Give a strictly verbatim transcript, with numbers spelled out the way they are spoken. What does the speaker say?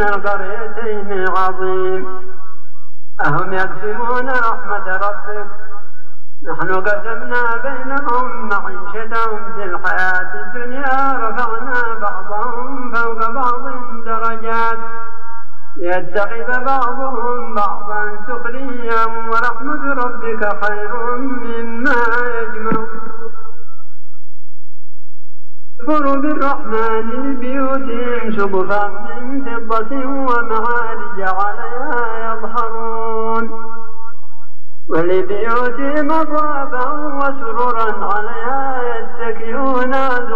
القريتين عظيم. أهم يقسمون رحمة ربك؟ نحن قسمنا بينهم معيشتهم في الحياة الدنيا، رفعنا بعضهم فوق بعض درجات ليتخذ بعضهم بعضا سخريا، ورحمة ربك خير مما يجمعون. اكفروا بالرحمن لبيوتهم سقفا من فضة ومعارج عليها يظهرون، ولبيوتهم أبوابا وسررا عليها يتكئون.